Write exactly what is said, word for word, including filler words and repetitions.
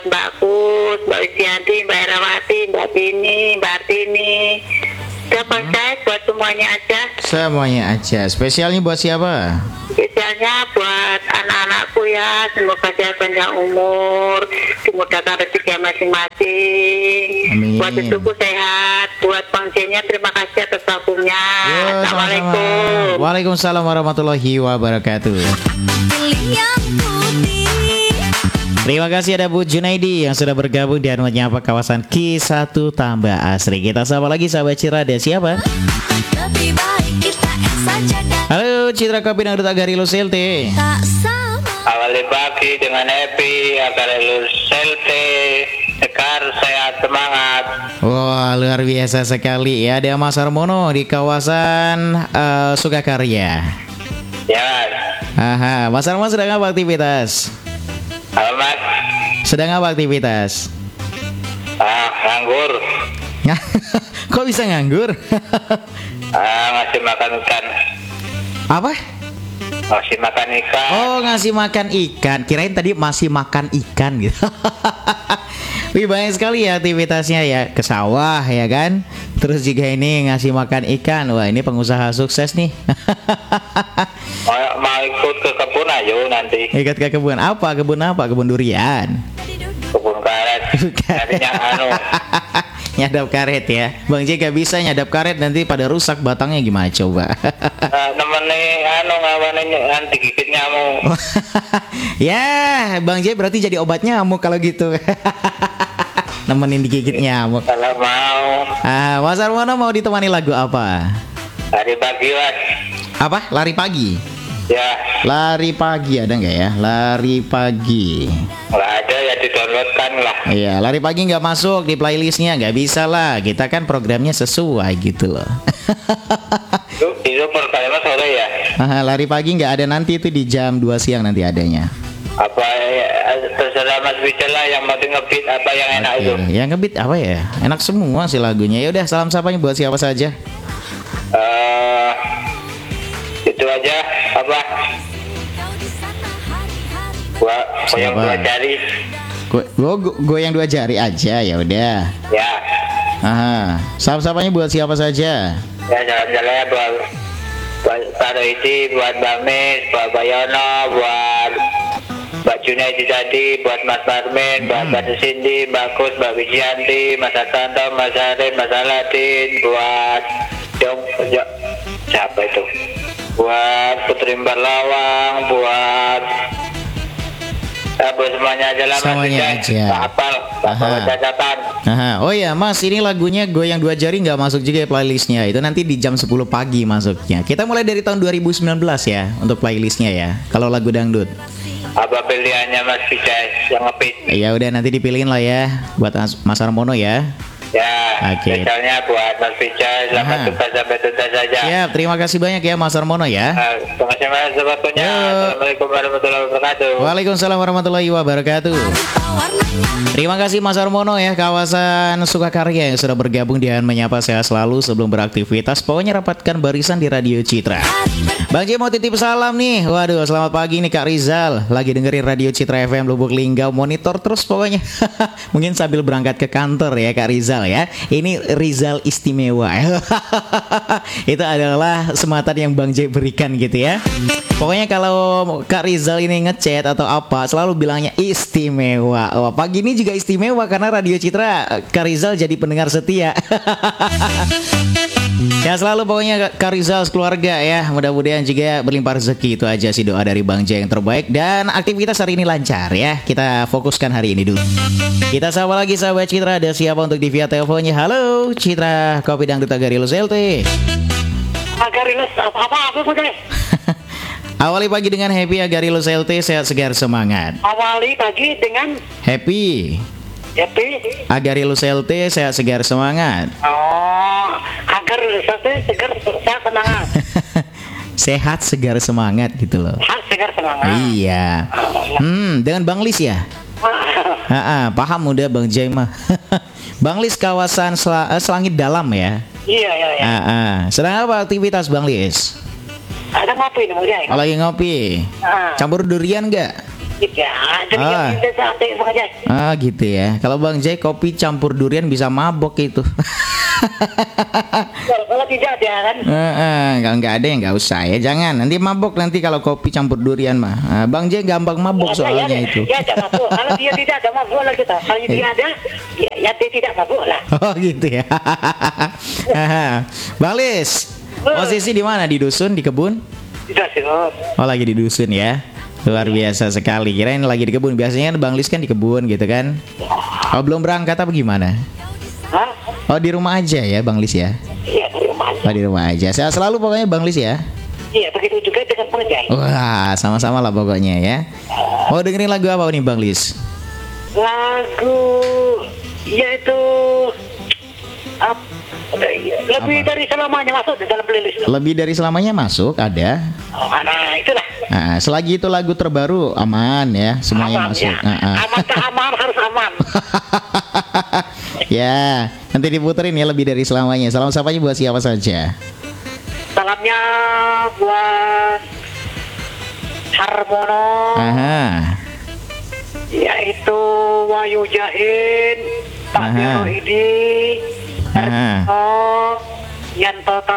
buat Mbak Kus, Mbak Widianti, Mbak Erawati, Mbak Tini, Mbak Artini. Udah Bang Syed, buat semuanya aja. Semuanya aja. Spesialnya buat siapa? Spesialnya buat anak-anakku ya, semoga saya panjang umur, dimudahkan rezeki masing-masing. Amin. Buat ibuku sehat, buat Bang Jenya terima kasih atas waktunya. Yo, Assalamualaikum. sama-sama. Waalaikumsalam warahmatullahi wabarakatuh. Terima kasih ada Bu Junaidi yang sudah bergabung dan menyapa kawasan Q satu Tambah Asri. Kita sapa lagi sahabat Citra, ada siapa? Halo Citra Kopi Dangdut Agarilus L T. Awali pagi dengan happy, Agarilus L T, Sekar sehat semangat. Wah luar biasa sekali ya. Ada Mas Harmono di kawasan uh, Sukakarya. Ya, Aha, Mas Harmono sedang apa aktivitas? halo Mas. Sedang apa aktivitas? Ah, nganggur. Kok bisa nganggur? Ah, ngasih makan ikan. Apa? Ngasih makan ikan. Oh ngasih makan ikan. Kirain tadi masih makan ikan gitu. Wih banyak sekali ya aktivitasnya ya. Ke sawah ya kan. Terus juga ini ngasih makan ikan. Wah ini pengusaha sukses nih. mau, mau ikut ke kebun ayo nanti. Ikut ke kebun apa? Kebun apa? Kebun durian. Kebun karet. Nantinya anu. Nyadap karet ya. Bang J gak bisa nyadap karet, nanti pada rusak batangnya gimana coba. Nah, nemeni anu ngawanin nanti gigit nyamuk. Ya Bang J berarti jadi obat nyamuk kalau gitu. Nemenin digigit nyamuk. Kalau mau. Ah, Mas Armono mau ditemani lagu apa? Hari pagi Mas. Apa? Lari pagi. Ya. Lari pagi ada nggak ya? Lari pagi. Nggak ada ya, di-downloadkan lah. Iya, lari pagi nggak masuk di playlistnya, nggak bisa lah. Kita kan programnya sesuai gitu loh. Itu, itu programnya sore ya? Ah, lari pagi nggak ada, nanti itu di jam dua siang nanti adanya. Apa ya, terserah Mas Wijal lah, yang penting ngebeat apa yang enak Oke, itu. yang ngebit apa ya? Enak semua sih lagunya. Ya udah, salam sapanya buat siapa saja. Eh, itu aja apa? Gua goyang Siapa? dua jari. Gue gue yang dua jari aja ya udah. Ya. Aha, salam sapanya buat siapa saja. Ya jalan-jalan ya buat buat Pak Rohidi, buat Mbak Mis, buat Bayono, buat Mbak Junaidi tadi, buat Mas Marmin, buat Mbak Cindy, Mbak Kus, Mbak Wijianti, Mas Asanto, Mas Arin, Mas Aladin, buat Dong, ya, siapa itu? Buat Putri Barlawang, buat eh, buat semuanya aja lah Mas Semuanya Wijay. aja. Tak hafal, tak hafal Aha. catatan. Aha. Oh ya Mas, ini lagunya Goyang Dua Jari nggak masuk juga ya playlistnya. Itu nanti di jam sepuluh pagi masuknya. Kita mulai dari tahun dua ribu sembilan belas ya untuk playlistnya ya. Kalau lagu dangdut. Apa pilihannya Mas Wijay yang ngebeat? Ya udah nanti dipilihin lah ya buat Mas Mas Harmono ya. Ya, Oke. misalnya buat Mas Wijay, Aha. selamat tugas sampai tuntas saja. Siap, terima kasih banyak ya Mas Harmono ya. Nah, terima kasih banyak atas waktunya. Yo. Assalamualaikum warahmatullahi wabarakatuh. Waalaikumsalam warahmatullahi wabarakatuh. Terima kasih Mas Harmono ya, kawasan Sukakarya yang sudah bergabung dengan Menyapa Sehat Selalu sebelum beraktivitas. Pokoknya rapatkan barisan di Radio Citra. Bang J mau titip salam nih. Waduh, selamat pagi nih Kak Rizal. Lagi dengerin Radio Citra F M Lubuk Linggau, monitor terus pokoknya. Mungkin sambil berangkat ke kantor ya Kak Rizal ya. Ini Rizal istimewa. Itu adalah sematan yang Bang J berikan gitu ya. Pokoknya kalau Kak Rizal ini ngechat atau apa, selalu bilangnya istimewa. Wah, pagi ini juga istimewa karena Radio Citra Kak Rizal jadi pendengar setia. Ya selalu pokoknya Kak Rizal keluarga ya. Mudah-mudahan juga berlimpah rezeki. Itu aja sih doa dari Bang J yang terbaik. Dan aktivitas hari ini lancar ya. Kita fokuskan hari ini dulu. Kita sapa lagi sahabat Citra. Ada siapa untuk di via teleponnya? Halo Citra Kopi Dangdut Agarilus L T. Agarilus apa-apa apa pakai? Awali pagi dengan happy Agarilus L T, sehat segar semangat. Awali pagi dengan Happy happy. Agarilus L T, sehat segar semangat. Oh, agar sate segar saya semangat. Sehat segar semangat gitu loh. Sehat segar semangat. Iya. Hmm, dengan Bang Lis ya? Ha-ha, paham udah Bang Jai mah. Bang Lis kawasan Sel- eh, Selangit Dalam ya. Iya iya iya. Ha-ha. Sedang apa aktivitas Bang Lis? Ada ngopi nih Bang Jai. Oh, lagi ngopi. Ah. Campur durian nggak? Ya, jadi Ah. yang kita sate sengaja. Ah gitu ya. Kalau Bang Jay kopi campur durian bisa mabok itu. Kalau, kalau tidak ya kan. Heeh, kalau nggak ada ya nggak usah ya. Jangan nanti mabok nanti kalau kopi campur durian mah. Ah, Bang Jay gampang mabok Ya, soalnya ya, itu. Ya, tidak mabuk. Kalau dia tidak ada mabuk lah kita. Kalau dia ada, ya, ya dia tidak mabuk lah. Oh gitu ya. Bang Lis, posisi di mana? Di dusun, di kebun? Tidak sih. Oh. Oh lagi di dusun ya. Luar biasa sekali. Kirain lagi di kebun. Biasanya Bang Lis kan di kebun gitu kan. Oh belum berangkat apa gimana? Hah? Oh di rumah aja ya Bang Lis ya. Iya, di rumah aja. Oh di rumah aja. Sehat selalu pokoknya Bang Lis ya. Iya, begitu juga dengan pengerjaan. Wah sama-sama lah pokoknya ya. Mau dengerin lagu apa nih Bang Lis? Lagu yaitu ap, lebih Apa? dari selamanya masuk di dalam playlist. Lebih dari selamanya masuk ada. Oh, nah itulah. Nah, selagi itu lagu terbaru aman ya, semuanya Aman, masuk. ya. Nah, ah. Aman tak aman harus aman. Ya, nanti diputerin ya lebih dari selamanya. Salam sapanya buat siapa saja? Salamnya buat Harmono, Aha. yaitu Wahyu Jahin, Pak Aha. Biro Idi, Aha. Erno, Yanto